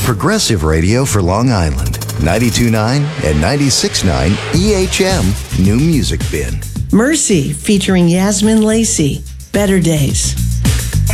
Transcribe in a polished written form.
progressive radio for Long Island. 92.9 and 96.9 EHM New Music Bin. Mercy featuring Yasmin Lacey. Better Days.